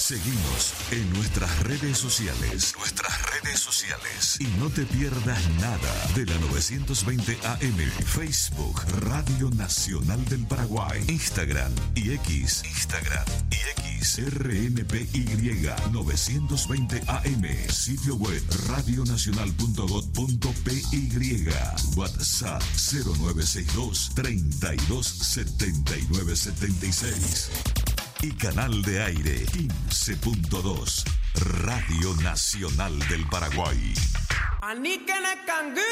Seguinos en nuestras redes sociales. Y no te pierdas nada de la 920 AM. Facebook, Radio Nacional del Paraguay. Instagram y X. RNPY 920 AM. Sitio web radionacional.gov.py. WhatsApp 0962 32 79 76. Y canal de aire 15.2. Radio Nacional del Paraguay.